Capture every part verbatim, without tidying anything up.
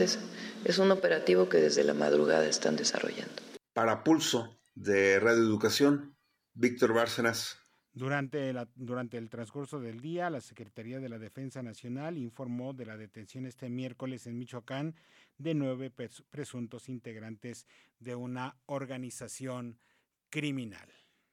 Es, es un operativo que desde la madrugada están desarrollando. Para Pulso de Radio Educación, Víctor Bárcenas. Durante, la, durante el transcurso del día, la Secretaría de la Defensa Nacional informó de la detención este miércoles en Michoacán de nueve pres- presuntos integrantes de una organización criminal.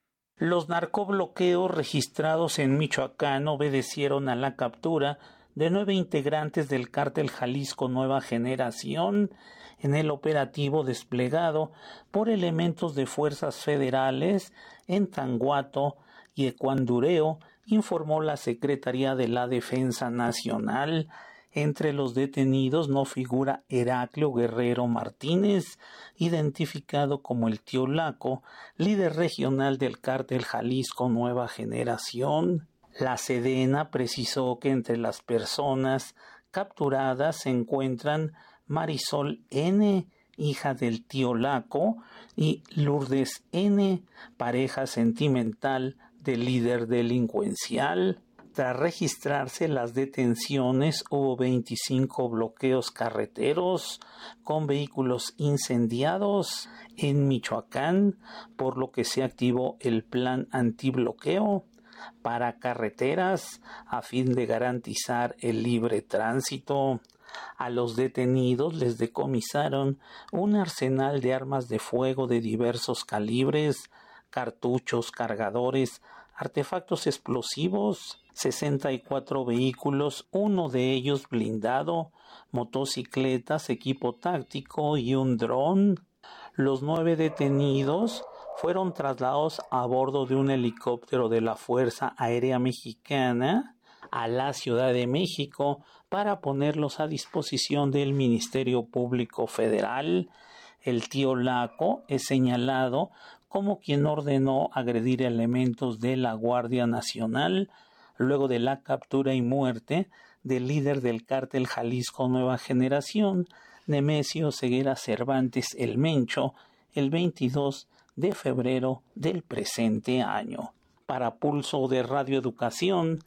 Los narcobloqueos registrados en Michoacán obedecieron a la captura de nueve integrantes del cártel Jalisco Nueva Generación en el operativo desplegado por elementos de fuerzas federales en Tanguato y Ecuandureo, informó la Secretaría de la Defensa Nacional. Entre los detenidos no figura Heraclio Guerrero Martínez, identificado como el Tío Laco, líder regional del cártel Jalisco Nueva Generación. La Sedena precisó que entre las personas capturadas se encuentran Marisol N., hija del Tío Laco, y Lourdes N., pareja sentimental del líder delincuencial. Tras registrarse las detenciones, hubo veinticinco bloqueos carreteros con vehículos incendiados en Michoacán, por lo que se activó el plan antibloqueo para carreteras a fin de garantizar el libre tránsito. A los detenidos les decomisaron un arsenal de armas de fuego de diversos calibres, cartuchos, cargadores, artefactos explosivos, sesenta y cuatro vehículos, uno de ellos blindado, motocicletas, equipo táctico y un dron. Los nueve detenidos fueron trasladados a bordo de un helicóptero de la Fuerza Aérea Mexicana a la Ciudad de México para ponerlos a disposición del Ministerio Público Federal. El Tío Laco es señalado como quien ordenó agredir elementos de la Guardia Nacional luego de la captura y muerte del líder del cártel Jalisco Nueva Generación, Nemesio Ceguera Cervantes el Mencho, el veintidós de febrero del presente año. Para Pulso de Radio Educación,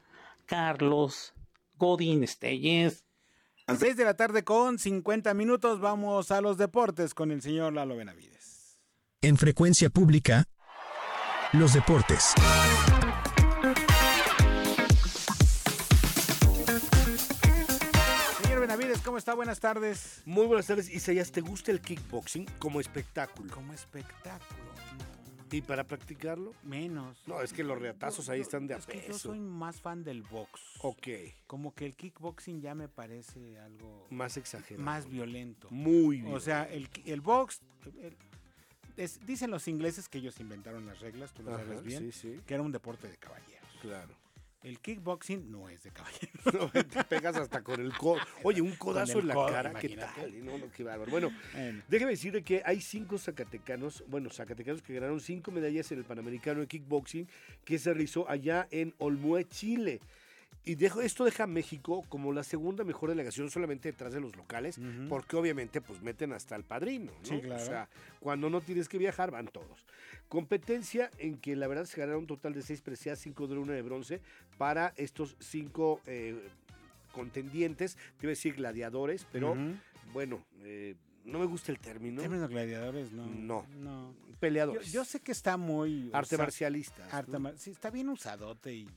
Carlos Godín Estelles. seis de la tarde con cincuenta minutos, vamos a los deportes con el señor Lalo Benavides. En Frecuencia Pública, los deportes. Señor Benavides, ¿cómo está? Buenas tardes. Muy buenas tardes. Isaías, ¿te gusta el kickboxing como espectáculo? Como espectáculo, no. ¿Y para practicarlo? Menos. No, es que los reatazos ahí están de a es que peso. yo soy más fan del box. Ok. Como que el kickboxing ya me parece algo... Más exagerado. Más violento. Muy violento. O sea, el, el box... El, es, dicen los ingleses que ellos inventaron las reglas, tú lo Ajá, sabes bien, sí, sí. que era un deporte de caballeros. Claro. El kickboxing no es de caballeros. No, te pegas hasta con el codo. Oye, un codazo en la codo, cara, imagínate. ¿qué tal? No, no, qué bárbaro. Bueno, Bueno. déjame decirle que hay cinco zacatecanos, bueno, zacatecanos que ganaron cinco medallas en el Panamericano de Kickboxing que se realizó allá en Olmué, Chile. Y dejo, esto deja a México como la segunda mejor delegación solamente detrás de los locales, uh-huh. porque obviamente pues meten hasta el padrino, ¿no? Sí, claro. O sea, cuando no tienes que viajar van todos. Competencia en que la verdad se ganaron un total de seis preseas, cinco de una de bronce para estos cinco eh, contendientes, te iba a decir gladiadores, pero uh-huh. bueno, eh, no me gusta el término. Términos gladiadores, no. No. no. Peleadores. Yo, yo sé que está muy... Arte marcialistas. Arte mar- sí, está bien usadote y...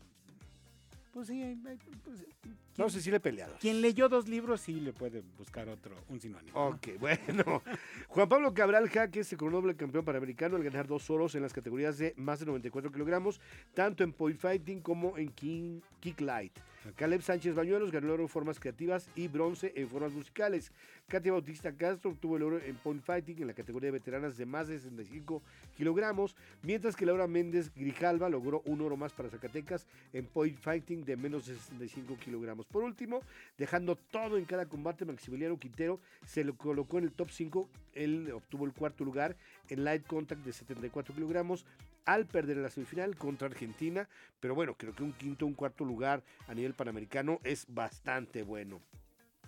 Pues sí, pues, no sé si le peleados. Quien leyó dos libros sí le puede buscar otro, un sinónimo. Ok, ¿no? Bueno. Juan Pablo Cabral Jaque se coronó doble campeón panamericano al ganar dos oros en las categorías de más de noventa y cuatro kilogramos, tanto en point fighting como en king, kick light. Okay. Caleb Sánchez Bañuelos ganó el oro en formas creativas y bronce en formas musicales. Katia Bautista Castro obtuvo el oro en point fighting en la categoría de veteranas de más de sesenta y cinco kilogramos, mientras que Laura Méndez Grijalva logró un oro más para Zacatecas en point fighting de menos de sesenta y cinco kilogramos. Por último, dejando todo en cada combate, Maximiliano Quintero se lo colocó en el top cinco. Él obtuvo el cuarto lugar en light contact de setenta y cuatro kilogramos al perder en la semifinal contra Argentina. Pero bueno, creo que un quinto, un cuarto lugar a nivel panamericano es bastante bueno.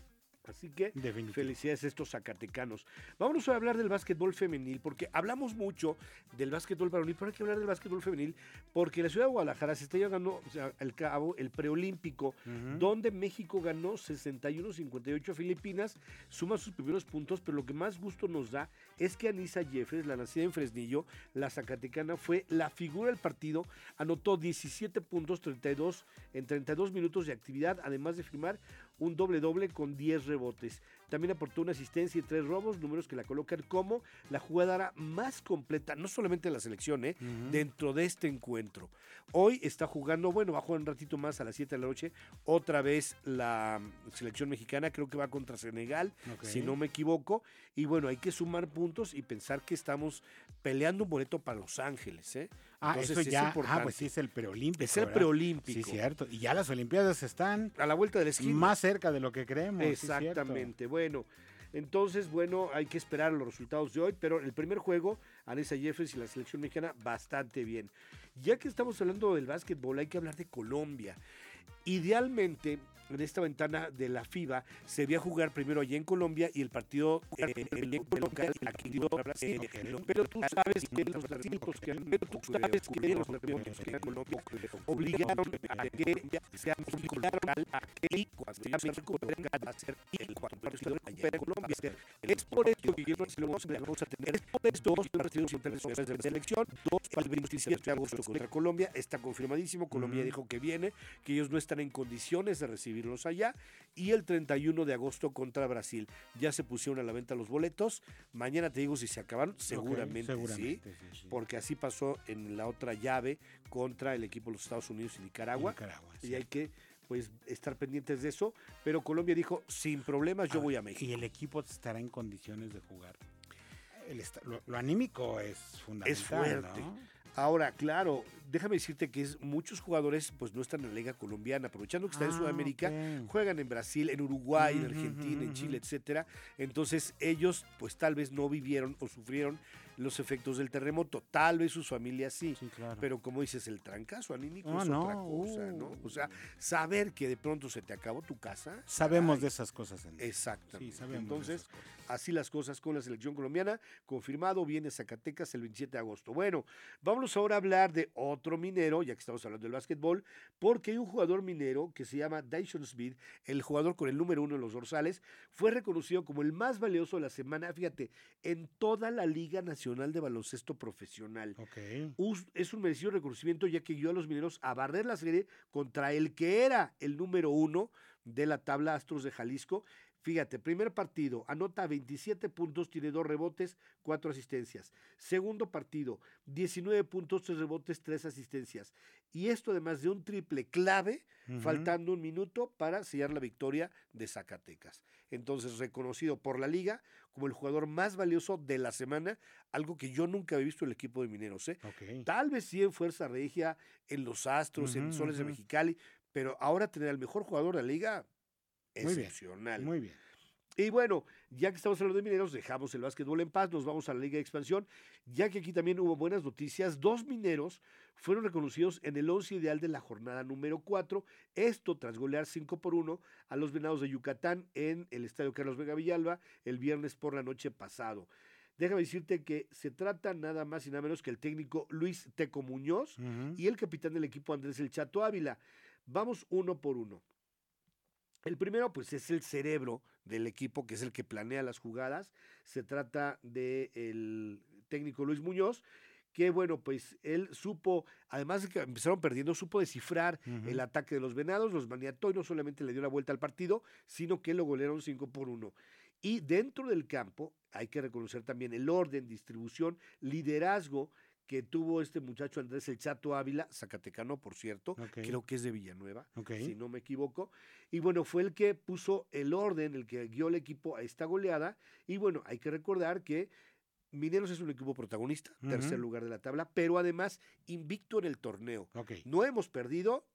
Así que felicidades a estos zacatecanos. Vámonos a hablar del básquetbol femenil, porque hablamos mucho del básquetbol varonil, pero hay que hablar del básquetbol femenil, porque la ciudad de Guadalajara se está llevando o sea, al cabo el preolímpico, uh-huh. donde México ganó sesenta y uno a cincuenta y ocho a Filipinas, suma sus primeros puntos, pero lo que más gusto nos da es que Anisa Jeffres, la nacida en Fresnillo, la zacatecana, fue la figura del partido, anotó diecisiete puntos, treinta y dos en treinta y dos minutos de actividad, además de firmar un doble-doble con diez rebotes. También aportó una asistencia y tres robos, números que la colocan como la jugadora más completa, no solamente de la selección, ¿eh? uh-huh. dentro de este encuentro. Hoy está jugando, bueno, va a jugar un ratito más a las siete de la noche, otra vez la selección mexicana, creo que va contra Senegal, okay. si no me equivoco, y bueno, hay que sumar puntos y pensar que estamos peleando un boleto para Los Ángeles, ¿eh? Ah, Entonces, eso ya, ah, pues sí, es el preolímpico. Es el ¿verdad? preolímpico. Sí, cierto. Y ya las Olimpiadas están a la vuelta de la esquina. Más cerca de lo que creemos. Exactamente. Sí, bueno, entonces, bueno, hay que esperar los resultados de hoy, pero el primer juego, Anisa Jeffres y la selección mexicana, bastante bien. Ya que estamos hablando del básquetbol, hay que hablar de Colombia. Idealmente, en esta ventana de la FIBA, se debía jugar primero allá en Colombia y el partido eh, el local aquí dio Brasil. Pero tú sabes que los artículos que pero tú sabes que los artículos que en Colombia obligaron a que se vincularon a que cuando ya México venga a hacer el cuarto partido allá en Colombia. Es por esto que yo no sé lo vamos a tener. Es por esto dos partidos internacionales de selección, dos para el veintisiete de agosto contra Colombia. Está confirmadísimo. Colombia uh-huh. dijo que viene, que ellos no están en condiciones de recibir allá, y el treinta y uno de agosto contra Brasil. Ya se pusieron a la venta los boletos. Mañana te digo si se acabaron, seguramente, okay, seguramente sí, sí, sí, porque así pasó en la otra llave contra el equipo de los Estados Unidos y Nicaragua. Nicaragua y sí. hay que pues estar pendientes de eso, pero Colombia dijo, sin problemas, yo ah, voy a México. Y el equipo estará en condiciones de jugar. El est- lo, lo anímico es fundamental. Es fuerte. ¿No? Ahora, claro, déjame decirte que es, muchos jugadores pues no están en la liga colombiana, aprovechando que están ah, en Sudamérica, okay. juegan en Brasil, en Uruguay, uh-huh, en Argentina, uh-huh. en Chile, etcétera. Entonces ellos pues tal vez no vivieron o sufrieron los efectos del terremoto, tal vez sus familias sí, sí claro. pero como dices, el trancazo anímico oh, es no, otra cosa, uh. ¿no? O sea, saber que de pronto se te acabó tu casa. Sabemos ay, de esas cosas. En exactamente. Sí, sabemos Entonces, de esas cosas. Así las cosas con la selección colombiana, confirmado, viene Zacatecas el veintisiete de agosto. Bueno, vámonos ahora a hablar de otro minero, ya que estamos hablando del básquetbol, porque hay un jugador minero que se llama Dyson Smith, el jugador con el número uno en los dorsales, fue reconocido como el más valioso de la semana, fíjate, en toda la Liga Nacional de Baloncesto Profesional. Okay. Es un merecido reconocimiento, ya que guió a los mineros a barrer la serie contra el que era el número uno de la tabla, Astros de Jalisco. Fíjate, primer partido, anota veintisiete puntos, tiene dos rebotes, cuatro asistencias. Segundo partido, diecinueve puntos, tres rebotes, tres asistencias. Y esto además de un triple clave, uh-huh. faltando un minuto para sellar la victoria de Zacatecas. Entonces, reconocido por la liga como el jugador más valioso de la semana, algo que yo nunca había visto en el equipo de Mineros. ¿eh? Okay. Tal vez sí en Fuerza Regia, en los Astros, uh-huh, en Soles uh-huh. de Mexicali, pero ahora tener al mejor jugador de la liga... Muy excepcional. Bien, muy bien. Y bueno, ya que estamos hablando de mineros, dejamos el básquetbol en paz, nos vamos a la Liga de Expansión, ya que aquí también hubo buenas noticias. Dos mineros fueron reconocidos en el once ideal de la jornada número cuatro, esto tras golear cinco por uno a los Venados de Yucatán en el Estadio Carlos Vega Villalba el viernes por la noche pasado. Déjame decirte que se trata nada más y nada menos que el técnico Luis Teco Muñoz uh-huh. y el capitán del equipo Andrés El Chato Ávila. Vamos uno por uno. El primero, pues, es el cerebro del equipo, que es el que planea las jugadas. Se trata del técnico Luis Muñoz, que, bueno, pues, él supo, además de que empezaron perdiendo, supo descifrar uh-huh. el ataque de los Venados, los maniató y no solamente le dio la vuelta al partido, sino que lo golearon cinco por uno. Y dentro del campo, hay que reconocer también el orden, distribución, liderazgo que tuvo este muchacho Andrés El Chato Ávila, zacatecano, por cierto, okay. creo que es de Villanueva, okay. si no me equivoco, y bueno, fue el que puso el orden, el que guió el equipo a esta goleada, y bueno, hay que recordar que Mineros es un equipo protagonista, uh-huh. tercer lugar de la tabla, pero además invicto en el torneo. Okay. No hemos perdido,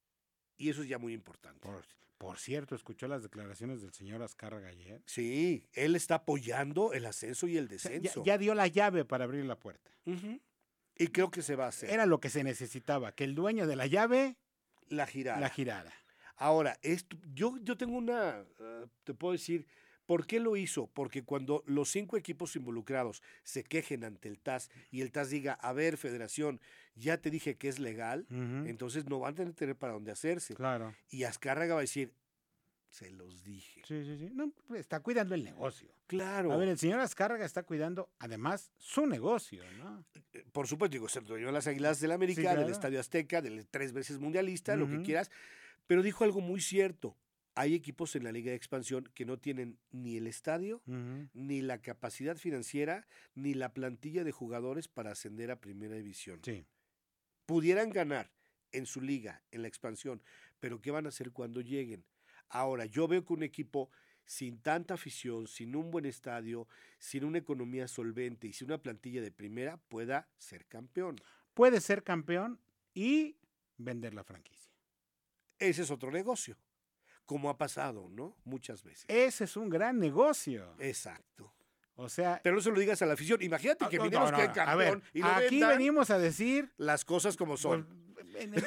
y eso es ya muy importante. Por, por cierto, ¿escuchó las declaraciones del señor Azcárraga ayer? Sí, él está apoyando el ascenso y el descenso. O sea, ya, ya dio la llave para abrir la puerta. Uh-huh. Y creo que se va a hacer. Era lo que se necesitaba, que el dueño de la llave la girara. La girara. Ahora, esto, yo, yo tengo una, uh, te puedo decir, ¿por qué lo hizo? Porque cuando los cinco equipos involucrados se quejen ante el T A S y el T A S diga, a ver, federación, ya te dije que es legal, uh-huh. entonces no van a tener para dónde hacerse. Claro. Y Azcárraga va a decir, se los dije. Sí, sí, sí. No, está cuidando el negocio. Claro. A ver, el señor Azcárraga está cuidando, además, su negocio, ¿no? Por supuesto, digo, se dueño de las Águilas del América, sí, claro. del Estadio Azteca, del tres veces mundialista, uh-huh. lo que quieras, pero dijo algo muy cierto. Hay equipos en la Liga de Expansión que no tienen ni el estadio, uh-huh. ni la capacidad financiera, ni la plantilla de jugadores para ascender a Primera División. Sí. Pudieran ganar en su liga, en la expansión, pero ¿qué van a hacer cuando lleguen? Ahora, yo veo que un equipo sin tanta afición, sin un buen estadio, sin una economía solvente y sin una plantilla de primera, pueda ser campeón. Puede ser campeón y vender la franquicia. Ese es otro negocio, como ha pasado, ¿no? Muchas veces. Ese es un gran negocio. Exacto. O sea, pero no se lo digas a la afición. Imagínate que no, vinimos no, que no. campeón a ver, y no aquí venimos a decir las cosas como son. Pues,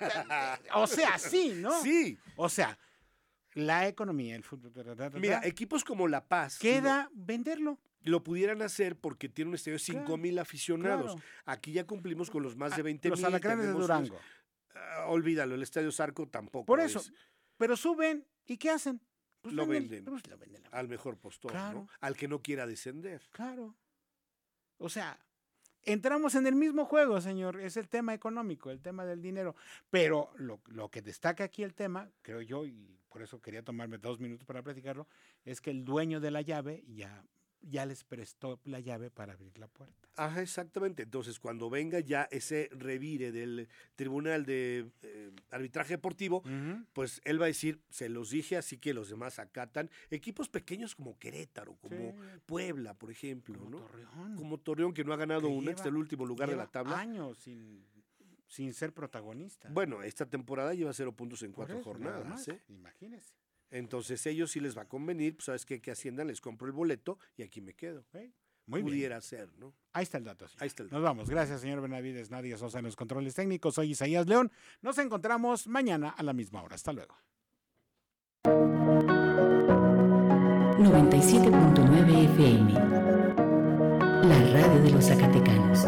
o sea, sí, ¿no? Sí. O sea, la economía, el fútbol. Da, da, da, Mira, equipos como La Paz queda lo, venderlo. Lo pudieran hacer porque tiene un estadio de cinco mil claro, aficionados. Claro. Aquí ya cumplimos con los más de veinte mil. Los Alacranes de Durango. Uh, olvídalo, el Estadio Zarco tampoco. Por eso, es. Pero suben, ¿y qué hacen? Pues lo venden, pues lo venden al mejor postor, claro. ¿no? Al que no quiera descender. Claro. O sea, entramos en el mismo juego, señor. Es el tema económico, el tema del dinero. Pero lo, lo que destaca aquí el tema, creo yo, y por eso quería tomarme dos minutos para platicarlo, es que el dueño de la llave ya, ya les prestó la llave para abrir la puerta. Ajá, exactamente. Entonces, cuando venga ya ese revire del Tribunal de eh, Arbitraje Deportivo, uh-huh. pues él va a decir, se los dije, así que los demás acatan. Equipos pequeños como Querétaro, como sí. Puebla, por ejemplo, como ¿no? Torreón. Como Torreón, que no ha ganado que una, lleva, que está en el último lugar de la tabla. años sin, sin ser protagonista. Bueno, esta temporada lleva cero puntos en cuatro eso, jornadas. ¿eh? Imagínese. Entonces, ellos sí les va a convenir, pues, ¿sabes qué? Que Hacienda les compro el boleto y aquí me quedo. ¿Eh? Muy pudiera bien. ser, ¿no? Ahí está el dato. Señor. Ahí está el dato. Nos vamos. Gracias, señor Benavides, Nadia Sosa en los controles técnicos. Soy Isaías León. Nos encontramos mañana a la misma hora. Hasta luego. noventa y siete punto nueve F M. La radio de los Zacatecanos.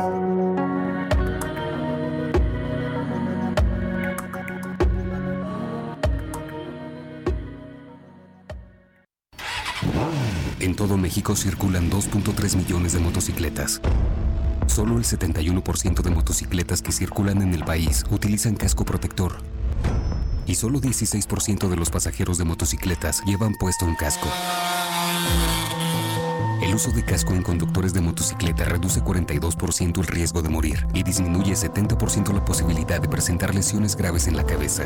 En todo México circulan dos punto tres millones de motocicletas. Solo el setenta y uno por ciento de motocicletas que circulan en el país utilizan casco protector. Y solo dieciséis por ciento de los pasajeros de motocicletas llevan puesto un casco. El uso de casco en conductores de motocicleta reduce cuarenta y dos por ciento el riesgo de morir y disminuye setenta por ciento la posibilidad de presentar lesiones graves en la cabeza.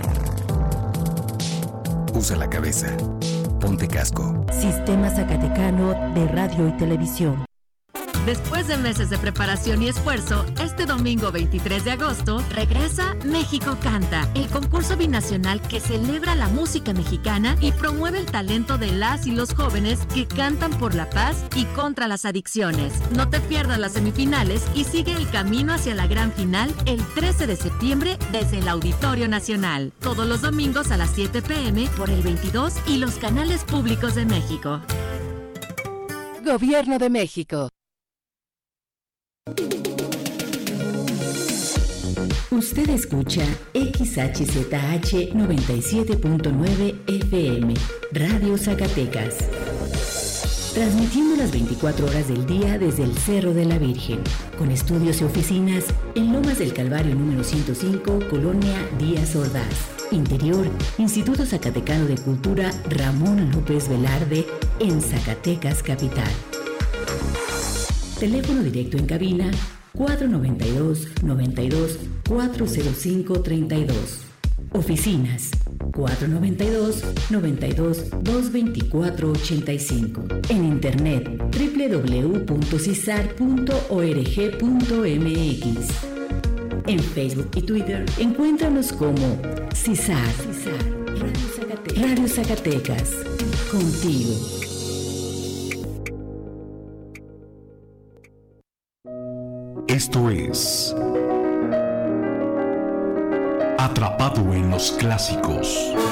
Usa la cabeza. Ponte casco. Sistema Zacatecano de Radio y Televisión. Después de meses de preparación y esfuerzo, este domingo veintitrés de agosto regresa México Canta, el concurso binacional que celebra la música mexicana y promueve el talento de las y los jóvenes que cantan por la paz y contra las adicciones. No te pierdas las semifinales y sigue el camino hacia la gran final el trece de septiembre desde el Auditorio Nacional. Todos los domingos a las siete pm por el veintidós y los canales públicos de México. Gobierno de México. Usted escucha X H Z H noventa y siete punto nueve F M, Radio Zacatecas. Transmitiendo las veinticuatro horas del día desde el Cerro de la Virgen, con estudios y oficinas en Lomas del Calvario número ciento cinco, Colonia Díaz Ordaz. Interior, Instituto Zacatecano de Cultura Ramón López Velarde, en Zacatecas Capital. Teléfono directo en cabina cuatro noventa y dos, noventa y dos, cuatro cero cinco, treinta y dos. Oficinas cuatro noventa y dos, noventa y dos, doscientos veinticuatro, ochenta y cinco. En internet doble u doble u doble u punto cisar punto org punto m x. En Facebook y Twitter encuéntranos como Cisar, Cisar Radio Zacatecas. Radio Zacatecas, contigo. Esto es Atrapado en los clásicos.